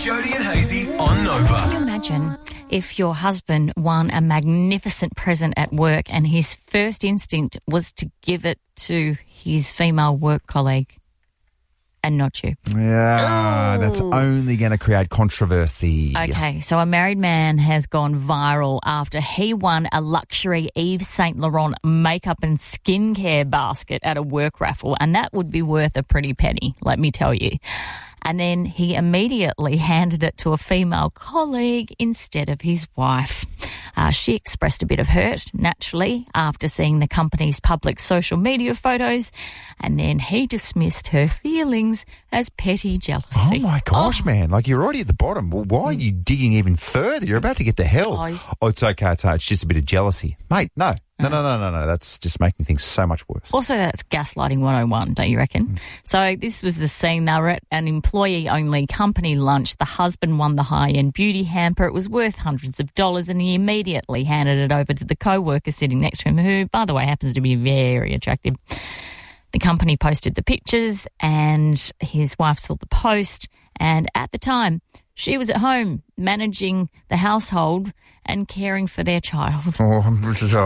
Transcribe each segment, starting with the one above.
Jody and Hazy on Nova. Can you imagine if your husband won a magnificent present at work and his first instinct was to give it to his female work colleague and not you? Yeah, that's only going to create controversy. Okay, so a married man has gone viral after he won a luxury Yves Saint Laurent makeup and skincare basket at a work raffle, and that would be worth a pretty penny, let me tell you. And then he immediately handed it to a female colleague instead of his wife. She expressed a bit of hurt, naturally, after seeing the company's public social media photos, and then he dismissed her feelings as petty jealousy. Oh, my gosh, man. Like, you're already at the bottom. Well, why are you digging even further? You're about to get to hell. Oh, it's okay. It's just a bit of jealousy. Mate, no. No. That's just making things so much worse. Also, that's gaslighting 101, don't you reckon? So this was the scene. They were at an employee-only company lunch. The husband won the high-end beauty hamper. It was worth hundreds of dollars, and he immediately handed it over to the co-worker sitting next to him, who, by the way, happens to be very attractive. The company posted the pictures, and his wife saw the post, and at the time, she was at home managing the household and caring for their child. I'm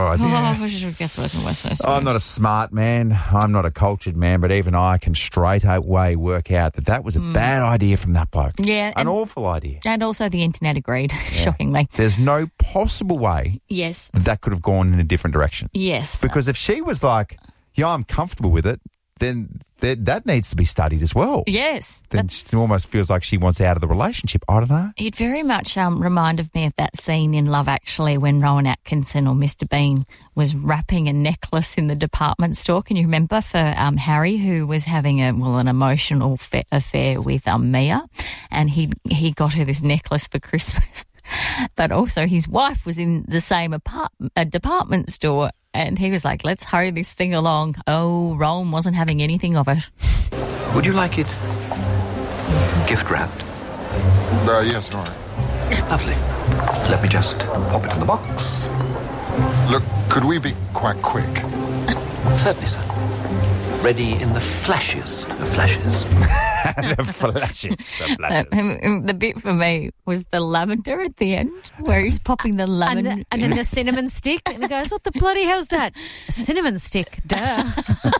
not a smart man. I'm not a cultured man, but even I can straight away work out that was a bad idea from that bloke. Yeah. An awful idea. And also the internet agreed, shockingly. There's no possible way that could have gone in a different direction. Yes. Because if she was like, yeah, I'm comfortable with it, then that needs to be studied as well. Yes. Then it almost feels like she wants out of the relationship. I don't know. It very much reminded me of that scene in Love Actually when Rowan Atkinson or Mr. Bean was wrapping a necklace in the department store. Can you remember for Harry, who was having an emotional affair with Mia, and he got her this necklace for Christmas. But also his wife was in the same department store, and he was like, let's hurry this thing along. Oh, Rowan wasn't having anything of it. Would you like it gift wrapped? Yes, all right. Lovely. Let me just pop it in the box. Look, could we be quite quick? Certainly, sir. Ready in the flashiest of flashes. The flashes. The bit for me was the lavender at the end, where he's popping the lavender. And then the cinnamon stick. And the guy's, what the bloody hell's that? A cinnamon stick, duh.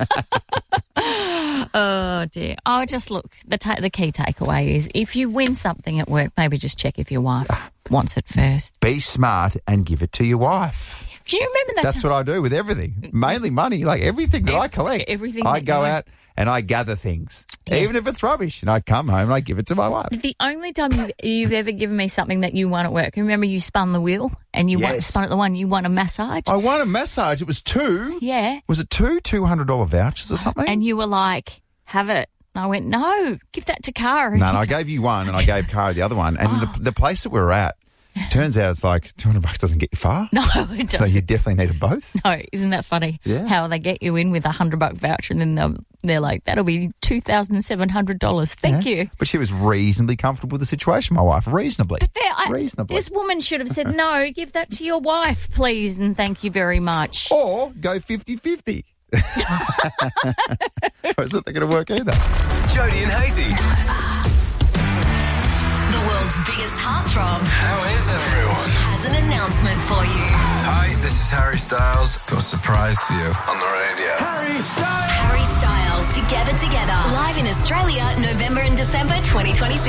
Oh, dear. Oh, just look, the key takeaway is if you win something at work, maybe just check if your wife wants it first. Be smart and give it to your wife. Do you remember that? That's what I do with everything. Mainly money, like everything that I collect. Everything I go out and I gather things, even if it's rubbish, and I come home and I give it to my wife. The only time you've ever given me something that you won at work, remember you spun the wheel and you spun it the one, you won a massage? I won a massage. It was two. Yeah. Was it two $200 vouchers or something? And you were like, have it. And I went, no, give that to Cara. No, I gave you one and I gave Cara the other one. And the place that we were at, turns out it's like $200 doesn't get you far. No, it doesn't. So you definitely needed both. No, isn't that funny? Yeah. How they get you in with $100 voucher and then they're like, that'll be $2,700. Thank you. But she was reasonably comfortable with the situation, my wife. Reasonably. But reasonably. This woman should have said, no, give that to your wife, please, and thank you very much. Or go 50-50. Is it going to work either? Jody and Hazy. The world's biggest heartthrob How is everyone? has an announcement for you. Hi, this is Harry Styles. Got a surprise for you on the radio. Harry Styles, Together, live in Australia, November and December 2026.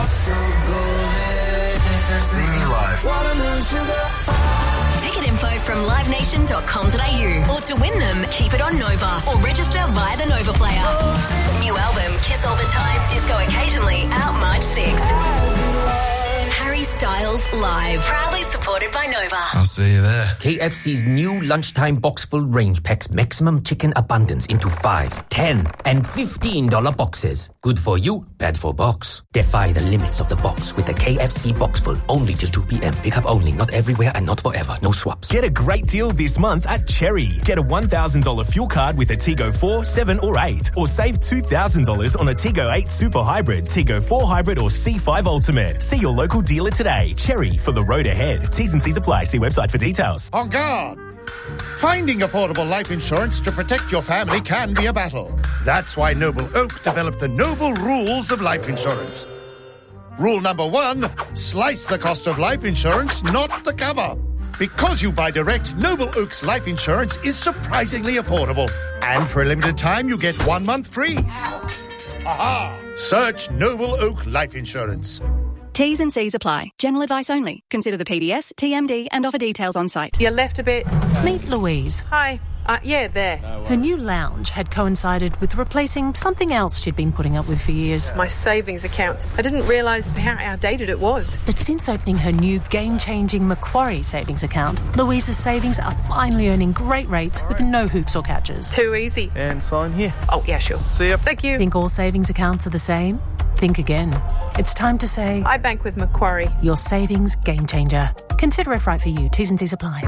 See me live. Ticket info from livenation.com.au. Or to win them, keep it on Nova or register via the Nova player. New album, Kiss All the Time, Disco Occasionally, out March 6th. Harry Styles Live. Proudly supported by Nova. I'll see you there. KFC's new lunchtime box full range packs maximum chicken abundance into $5, $10, and $15 boxes. Good for you, bad for box. Defy the limits of the box with the KFC box full. Only till 2 p.m. Pick up only, not everywhere and not forever. No swaps. Get a great deal this month at Cherry. Get a $1,000 fuel card with a Tigo 4, 7 or 8. Or save $2,000 on a Tigo 8 Super Hybrid, Tigo 4 Hybrid or C5 Ultimate. See your local dealer today. Cherry, for the road ahead. T's and C's apply. See website for details. On guard! Finding affordable life insurance to protect your family can be a battle. That's why Noble Oak developed the Noble Rules of Life Insurance. Rule number 1, slice the cost of life insurance, not the cover. Because you buy direct, Noble Oak's life insurance is surprisingly affordable. And for a limited time, you get 1 month free. Aha! Search Noble Oak Life Insurance. T's and C's apply. General advice only. Consider the PDS, TMD and offer details on site. You left a bit. Meet Louise. Hi. Yeah, there. Her new lounge had coincided with replacing something else she'd been putting up with for years. My savings account. I didn't realise how outdated it was. But since opening her new game-changing Macquarie savings account, Louise's savings are finally earning great rates with no hoops or catches. Too easy. And sign here. Oh, yeah, sure. See ya. Thank you. Think all savings accounts are the same? Think again. It's time to say... I bank with Macquarie. Your savings game changer. Consider if right for you. T's and C's apply.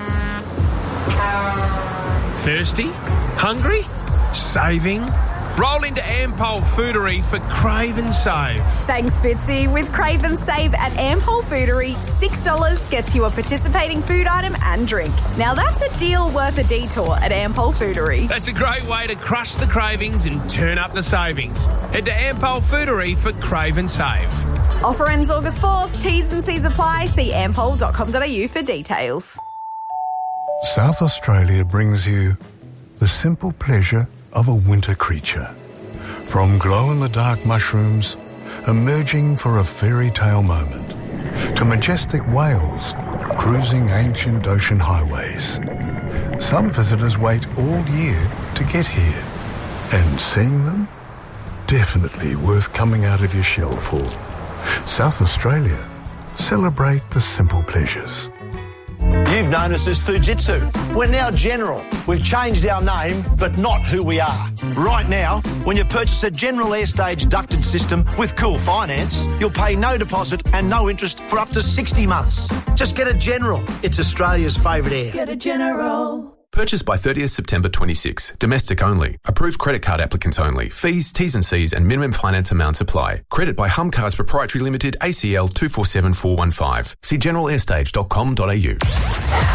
Thirsty? Hungry? Saving? Roll into Ampol Foodery for Crave and Save. Thanks, Fitzy. With Crave and Save at Ampol Foodery, $6 gets you a participating food item and drink. Now that's a deal worth a detour at Ampol Foodery. That's a great way to crush the cravings and turn up the savings. Head to Ampol Foodery for Crave and Save. Offer ends August 4th. T's and C's apply. See ampol.com.au for details. South Australia brings you the simple pleasure of a winter creature. From glow-in-the-dark mushrooms emerging for a fairy tale moment, to majestic whales cruising ancient ocean highways. Some visitors wait all year to get here, and seeing them, definitely worth coming out of your shell for. South Australia, celebrate the simple pleasures. You've known us as Fujitsu. We're now General. We've changed our name, but not who we are. Right now, when you purchase a General Airstage ducted system with Cool Finance, you'll pay no deposit and no interest for up to 60 months. Just get a General. It's Australia's favourite air. Get a General. Purchased by 30th September 26. Domestic only. Approved credit card applicants only. Fees, T's and C's and minimum finance amounts apply. Credit by Humcars Proprietary Limited, ACL 247415. See generalairstage.com.au.